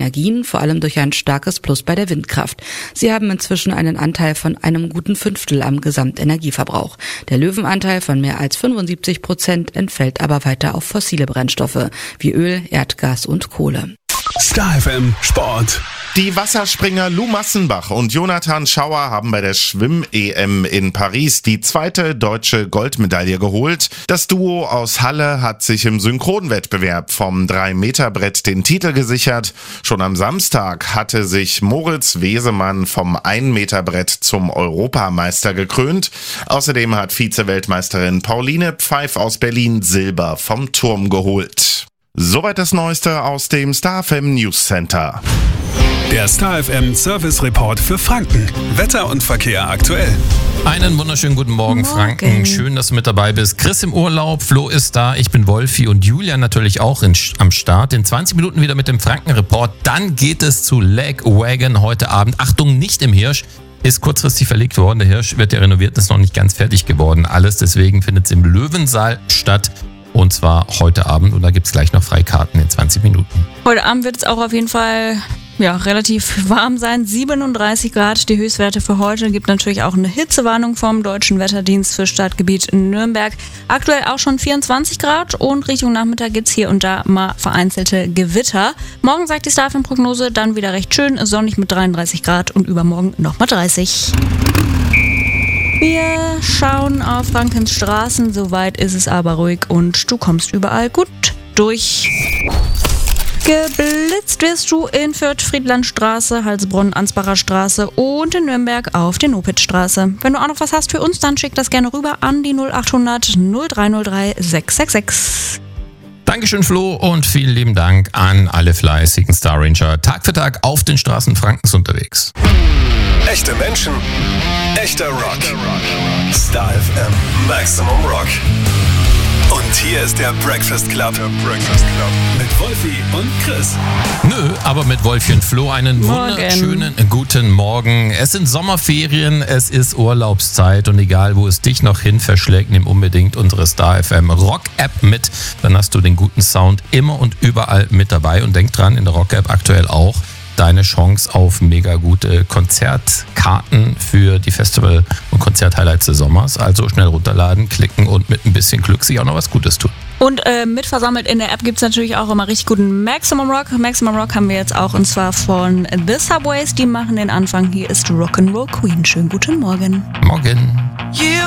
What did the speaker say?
Energien, vor allem durch ein starkes Plus bei der Windkraft. Sie haben inzwischen einen Anteil von einem guten Fünftel am Gesamtenergieverbrauch. Der Löwenanteil von mehr als 75% entfällt aber weiter auf fossile Brennstoffe wie Öl, Erdgas und Kohle. Star FM Sport. Die Wasserspringer Lou Massenbach und Jonathan Schauer haben bei der Schwimm-EM in Paris die zweite deutsche Goldmedaille geholt. Das Duo aus Halle hat sich im Synchronwettbewerb vom 3-Meter-Brett den Titel gesichert. Schon am Samstag hatte sich Moritz Wesemann vom 1-Meter-Brett zum Europameister gekrönt. Außerdem hat Vize-Weltmeisterin Pauline Pfeif aus Berlin Silber vom Turm geholt. Soweit das Neueste aus dem Star FM News Center. Der Star FM Service Report für Franken. Wetter und Verkehr aktuell. Einen wunderschönen guten Morgen, Franken. Schön, dass du mit dabei bist. Chris im Urlaub, Flo ist da, ich bin Wolfi und Julia natürlich auch am Start. In 20 Minuten wieder mit dem Franken-Report. Dann geht es zu Lagwagon heute Abend. Achtung, nicht im Hirsch. Ist kurzfristig verlegt worden. Der Hirsch wird ja renoviert, ist noch nicht ganz fertig geworden. Alles deswegen findet es im Löwensaal statt. Und zwar heute Abend. Und da gibt es gleich noch Freikarten in 20 Minuten. Heute Abend wird es auch auf jeden Fall relativ warm sein. 37 Grad die Höchstwerte für heute. Gibt natürlich auch eine Hitzewarnung vom Deutschen Wetterdienst für Stadtgebiet Nürnberg. Aktuell auch schon 24 Grad und Richtung Nachmittag gibt es hier und da mal vereinzelte Gewitter. Morgen sagt die Star FM-Prognose dann wieder recht schön, sonnig mit 33 Grad und übermorgen nochmal 30. Wir schauen auf Frankens Straßen, soweit ist es aber ruhig und du kommst überall gut durch. Geblitzt wirst du in Fürth, Friedlandstraße, Halsbronn, Ansbacher Straße und in Nürnberg auf der Nopitzstraße. Wenn du auch noch was hast für uns, dann schick das gerne rüber an die 0800 0303 666. Dankeschön, Flo, und vielen lieben Dank an alle fleißigen Star Ranger Tag für Tag auf den Straßen Frankens unterwegs. Echte Menschen, echter Rock. Star FM Maximum Rock. Und hier ist der Breakfast Club. Mit Wolfi und Chris. Nö, aber mit Wolfi und Flo einen wunderschönen guten Morgen. Es sind Sommerferien, es ist Urlaubszeit und egal, wo es dich noch hin verschlägt, nimm unbedingt unsere Star FM Rock App mit. Dann hast du den guten Sound immer und überall mit dabei. Und denk dran, in der Rock App aktuell auch deine Chance auf mega gute Konzertkarten für die Festival- und Konzert-Highlights des Sommers. Also schnell runterladen, klicken und mit ein bisschen Glück sich auch noch was Gutes tun. Und mitversammelt in der App gibt es natürlich auch immer richtig guten Maximum Rock. Maximum Rock haben wir jetzt auch und zwar von The Subways. Die machen den Anfang. Hier ist Rock'n'Roll Queen. Schönen guten Morgen. Morgen. You